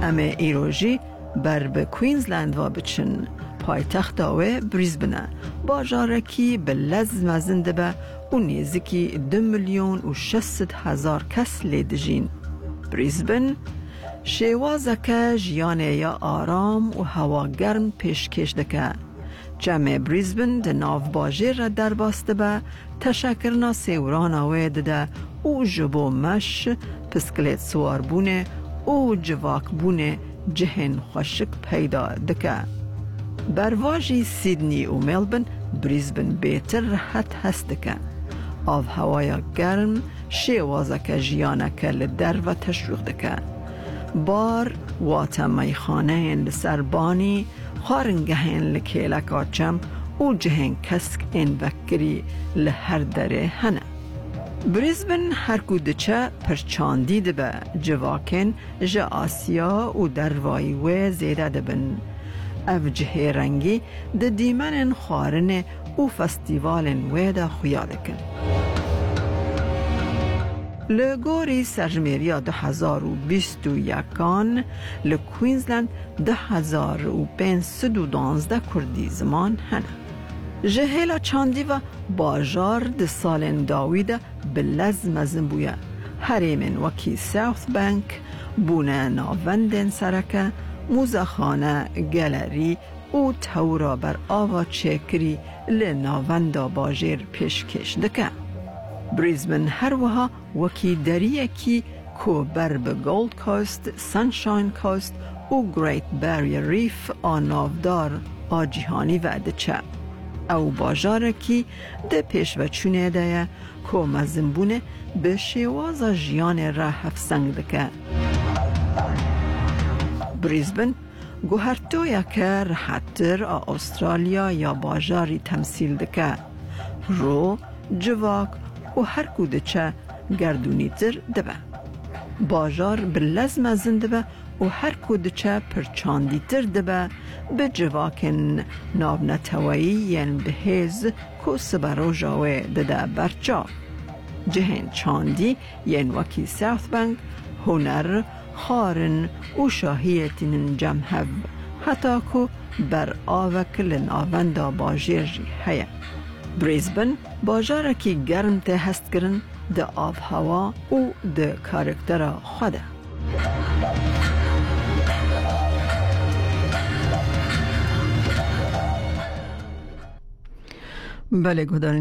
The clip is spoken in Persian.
همه ایروژی بر به کوینزلند و بچن پایتخت آوه بریزبنه باجارکی به لزم زنده به و نیزکی 2,600,000 کس لیدجین. بریزبن شوازکه جیانه یا آرام و هوا گرم پیشکش دکه. جمع بریزبن ده ناو باجر را در باسته به تشکرنا سیوران آوه ده و جبو مش پسکلیت سوار بونه و جواک بونه جهن خشک پیدا دکه. برواجی سیدنی و ملبن بریزبن بیتر راحت هست دکه. آب هوای گرم شوازکه جیانکه لدر و تشویق دکه. بار واتا میخانه لسربانی خارنگهن لکیلک آچم و جهن کسک این وکری لهر دره هنه. بریزبن هر کودچه پرچاندی ده به جواکن جا آسیا و دروایی و زیده ده بن. او جهه رنگی ده دیمن خارن و فستیوال و ده خویاده کن. لگوری سرجمیریا 2021 لکوینزلند 1512 کردی زمان هنه. جهیلا چاندی و باجار ده سالن داویده بلز مزنبویه. هریمن وکی ساوث بانک بونه ناوندن سرکه موزخانه گلری و تورا بر آوا چکری لناوندا باجر پیشکش دکه. بریزبن هر وها وکی دریه کی کو بر به گولد کوست، سنشاین کوست و گریت باریر ریف آنافدار آجیهانی وعده چه. او باجاره کی ده پیش و چونه ده کو مزنبونه به شوازا جیان را هفسنگ دکه. بریزبن گوهرتویا که راحتر استرالیا یا باجاری تمثیل دکه. رو، جواک و هر کودچه گردونی تر دبه. باجار بلزم زنده به و هر کودچه پرچاندی تر دبه به جواکن نابنتوایی ین به هز کو سبرو جاوه دده برچا. جهن چاندی ین وکی ساوث بانک هنر خارن و شاهیتین جمهو حتی که بر آوک لناوندا باجر جی هیا. بریزبن باجاره کی گرم ته هست کرن ده آب هوا و ده کارکتر خوده. بله گودارین